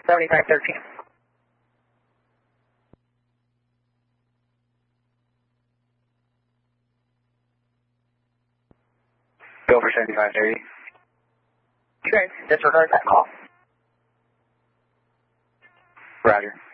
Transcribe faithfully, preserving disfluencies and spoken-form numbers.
seventy-five thirteen. Go for seventy-five thirty. Okay, disregard that call. Roger.